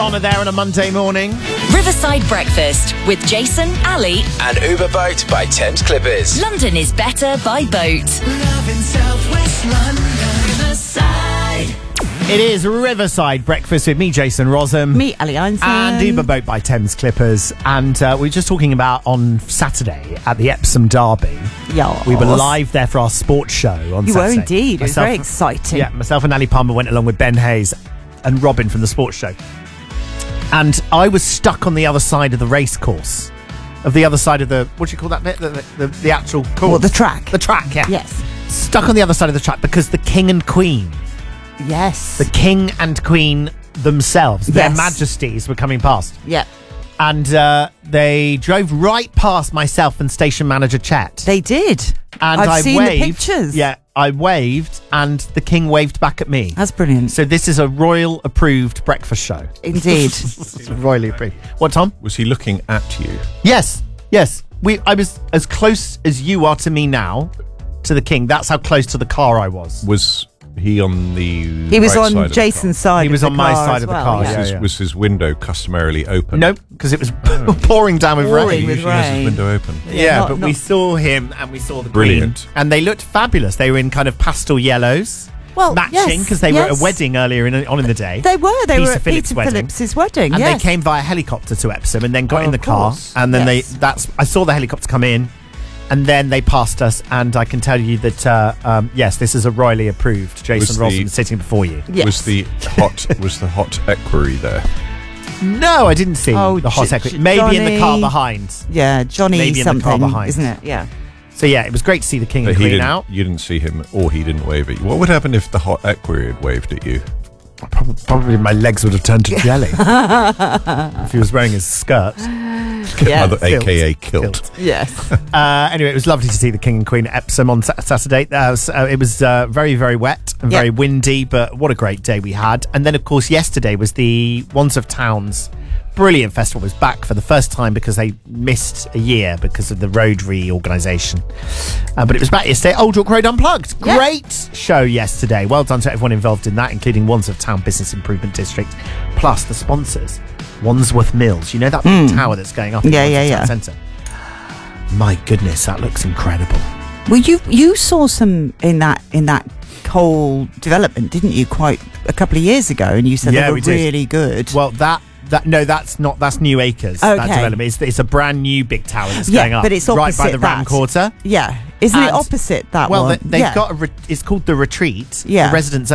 Donna there on a Monday morning. Riverside Breakfast with Jason, Ali, and Uber Boat by Thames Clippers. London is better by boat. Love in Southwest London. Riverside. It is Riverside Breakfast with me, Jason Rossum. Me, Ali Einstein. And Uber Boat by Thames Clippers. And we were just talking about on Saturday at the Epsom Derby. Yes. We were live there for our sports show on Saturday. You were indeed. It was very exciting. Yeah, myself and Ali Palmer went along with Ben Hayes and Robin from the sports show. And I was stuck on the other side of the race course. Of the other side of the, what do you call that bit? The actual course. Well, the track. The track, yeah. Yes. Stuck on the other side of the track because the King and Queen. Yes. The King and Queen themselves, their Yes. majesties, were coming past. Yeah. And they drove right past myself and station manager Chet. They did. And I've I seen waved. the pictures. Yeah, I waved and the King waved back at me. That's brilliant. So this is a royal approved breakfast show. Indeed. It's royally approved. What, Tom? Was he looking at you? Yes. I was as close as you are to me now, to the King. That's how close to the car I was. Was he on the He was right side on of the Jason's side. He was of on the my car side as of the well, car, Yeah. yeah. Was his window customarily open? Nope, because it was pouring down with Pouring rain. with Usually has his rain. window open. Yeah, not- we saw him and we saw the Brilliant. Queen. And they looked fabulous. They were in kind of pastel yellows. Well, matching, because they were at a wedding earlier on in the day. They were. They were at Phillips' Peter wedding. Phillips's wedding. And yes. they came via helicopter to Epsom and then got in the Of car. course. And then Yes. I saw the helicopter come in and then they passed us. And I can tell you that, yes, this is a royally approved Jason Was the- Rossum sitting before you. Yes. Was the hot equerry there? No, I didn't see Oh, the hot J- equity. Maybe in the car Johnny- behind. Yeah, Johnny Maybe in the car something, behind. isn't it? Yeah. So yeah, it was great to see the King But and he Queen didn't. out. You didn't see him, or he didn't wave at you. What would happen if the hot equerry had waved at you? Probably my legs would have turned to jelly if he was wearing his skirt. Yeah. AKA kilt. Yes. Anyway, it was lovely to see the King and Queen at Epsom on Saturday. It was very, very wet and very windy, but what a great day we had. And then, of course, yesterday was the Wands of Towns brilliant festival. Was back for the first time because they missed a year because of the road reorganisation. But it was back yesterday. Old York Road Unplugged. Yeah. Great show yesterday. Well done to everyone involved in that, including Wands of Town Business Improvement District, plus the sponsors. Wandsworth Mills. You know that big tower that's going up in Wandsworth Town Centre? My goodness, that looks incredible. Well, you saw some in that whole development, didn't you? Quite a couple of years ago, and you said they were we did. really good. Well, that's New Acres. Okay. That development. It's a brand new big tower that's Yeah, going up. but it's right by opposite the Ram that. Quarter. Yeah, isn't it And- opposite that Well, one? they've Yeah. got it's called the Retreat. Yeah. The residents